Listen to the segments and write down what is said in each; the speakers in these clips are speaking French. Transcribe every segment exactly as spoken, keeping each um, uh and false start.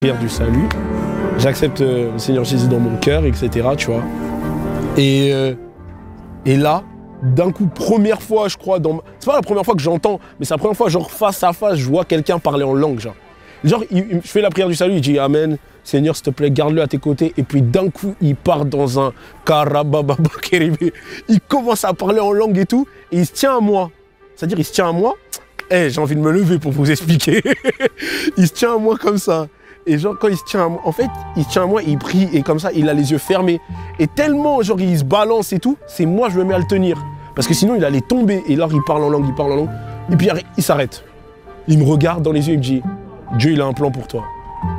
prière du salut, j'accepte euh, le Seigneur Jésus dans mon cœur, et cetera. Tu vois. Et, euh, et là, d'un coup, première fois, je crois, dans... c'est pas la première fois que j'entends, mais c'est la première fois, genre face à face, je vois quelqu'un parler en langue, genre. Genre, il, il, je fais la prière du salut, il dit Amen, Seigneur, s'il te plaît, garde-le à tes côtés. Et puis d'un coup, il part dans un karababa kéribé. Il commence à parler en langue et tout, et il se tient à moi. C'est-à-dire, il se tient à moi. Eh, hey, j'ai envie de me lever pour vous expliquer. Il se tient à moi comme ça. Et genre, quand il se tient à moi, en fait, il se tient à moi, il prie, et comme ça, il a les yeux fermés. Et tellement, genre, il se balance et tout, c'est moi, je me mets à le tenir. Parce que sinon, il allait tomber. Et là, il parle en langue, il parle en langue. Et puis, il s'arrête. Il me regarde dans les yeux, il me dit Dieu, il a un plan pour toi.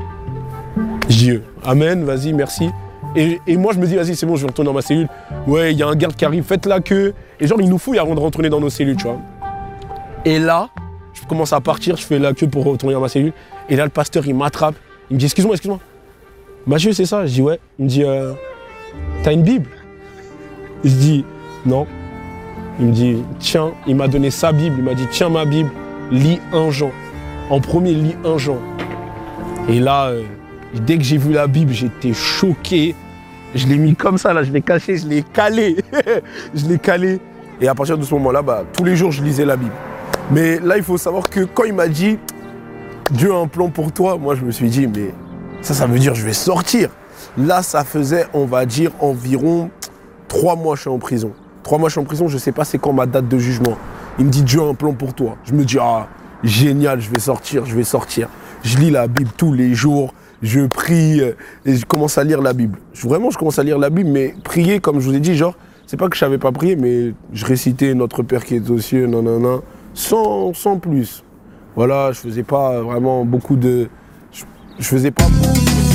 Je dis Amen, vas-y, merci. Et, et moi, je me dis, vas-y, c'est bon, je vais retourner dans ma cellule. Ouais, il y a un garde qui arrive, faites la queue. Et genre, il nous fouille avant de retourner dans nos cellules, tu vois. Et là, je commence à partir, je fais la queue pour retourner dans ma cellule. Et là, le pasteur, il m'attrape. Il me dit, excuse-moi, excuse-moi. Mathieu, c'est ça? Je dis, ouais. Il me dit, euh, t'as une Bible? Je dis, non. Il me dit, tiens, il m'a donné sa Bible. Il m'a dit, tiens ma Bible, lis un Jean. En premier, lis un Jean. Et là, euh, dès que j'ai vu la Bible, j'étais choqué. Je l'ai mis comme ça, là, je l'ai caché, je l'ai calé. Je l'ai calé. Et à partir de ce moment-là, bah, tous les jours, je lisais la Bible. Mais là, il faut savoir que quand il m'a dit Dieu a un plan pour toi, moi, je me suis dit, mais ça, ça veut dire je vais sortir. Là, ça faisait, on va dire, environ trois mois je suis en prison. Trois mois je suis en prison, je ne sais pas c'est quand ma date de jugement. Il me dit Dieu a un plan pour toi. Je me dis, ah, génial, je vais sortir, je vais sortir. Je lis la Bible tous les jours, je prie et je commence à lire la Bible. Vraiment, je commence à lire la Bible, mais prier, comme je vous ai dit, genre, c'est pas que je savais pas prier, mais je récitais Notre Père qui est aux cieux, nanana, sans, sans plus. Voilà, je faisais pas vraiment beaucoup de... Je, je faisais pas...